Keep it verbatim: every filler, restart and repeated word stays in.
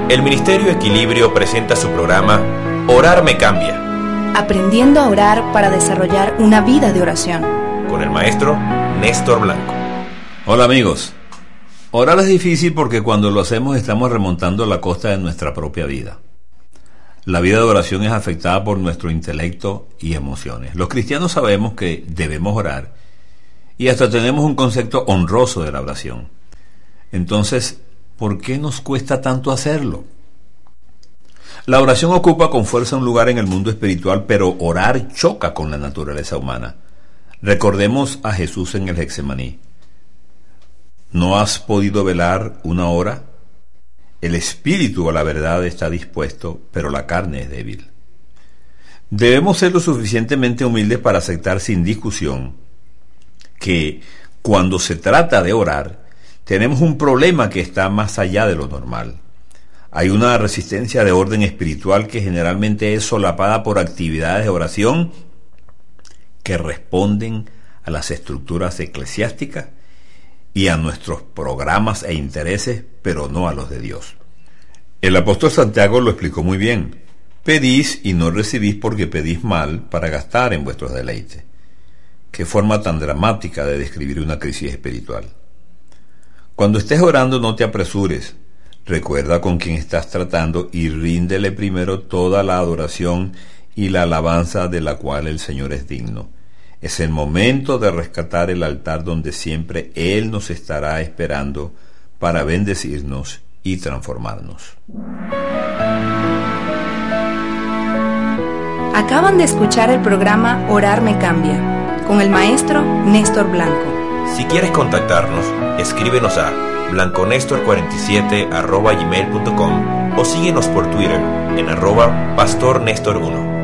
el Ministerio Equilibrio presenta su programa Orar me cambia. Aprendiendo a orar para desarrollar una vida de oración. Con el maestro Néstor Blanco. Hola amigos. Orar es difícil porque cuando lo hacemos estamos remontando la costa de nuestra propia vida. La vida de oración es afectada por nuestro intelecto y emociones. Los cristianos sabemos que debemos orar y hasta tenemos un concepto honroso de la oración. Entonces, ¿por qué nos cuesta tanto hacerlo? La oración ocupa con fuerza un lugar en el mundo espiritual, pero orar choca con la naturaleza humana. Recordemos a Jesús en el Getsemaní. ¿No has podido velar una hora? El espíritu a la verdad está dispuesto, pero la carne es débil. Debemos ser lo suficientemente humildes para aceptar sin discusión que cuando se trata de orar, tenemos un problema que está más allá de lo normal. Hay una resistencia de orden espiritual que generalmente es solapada por actividades de oración que responden a las estructuras eclesiásticas y a nuestros programas e intereses, pero no a los de Dios. El apóstol Santiago lo explicó muy bien. Pedís y no recibís porque pedís mal para gastar en vuestros deleites. Qué forma tan dramática de describir una crisis espiritual. Cuando estés orando no te apresures. Recuerda con quién estás tratando y ríndele primero toda la adoración y la alabanza de la cual el Señor es digno. Es el momento de rescatar el altar donde siempre Él nos estará esperando para bendecirnos y transformarnos. Acaban de escuchar el programa Orar me cambia, con el maestro Néstor Blanco. Si quieres contactarnos, escríbenos a blanconestor cuarenta y siete arroba gmail punto com o síguenos por Twitter en arroba pastor nestor uno.